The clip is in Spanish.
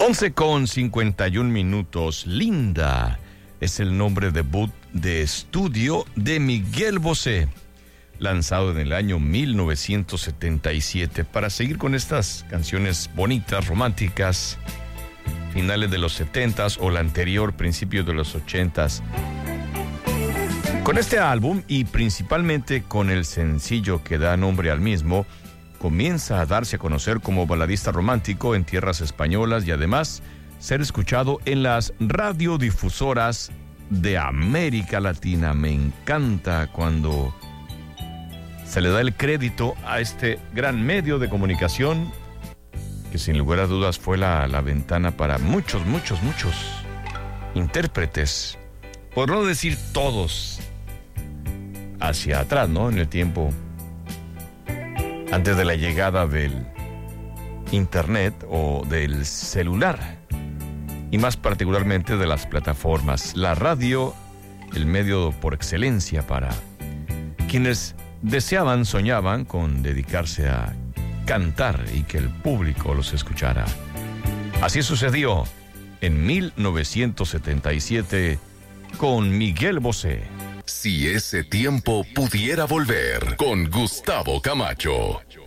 11:51. Linda es el nombre debut de estudio de Miguel Bosé, lanzado en el año 1977. Para seguir con estas canciones bonitas, románticas, finales de los 70s o la anterior, principios de los 80s. Con este álbum y principalmente con el sencillo que da nombre al mismo, comienza a darse a conocer como baladista romántico en tierras españolas y además ser escuchado en las radiodifusoras de América Latina. Me encanta cuando se le da el crédito a este gran medio de comunicación que sin lugar a dudas fue la ventana para muchos intérpretes, por no decir todos, hacia atrás, ¿no? En el tiempo antes de la llegada del internet o del celular, y más particularmente de las plataformas. La radio, el medio por excelencia para quienes deseaban, soñaban con dedicarse a cantar y que el público los escuchara. Así sucedió en 1977 con Miguel Bosé. Si ese tiempo pudiera volver, con Gustavo Camacho.